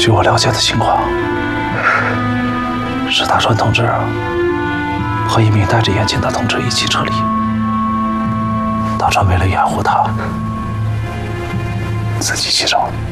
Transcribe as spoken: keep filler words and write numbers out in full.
据我了解的情况，是大川同志和一名戴着眼镜的同志一起撤离。大川为了掩护他，自己骑走了。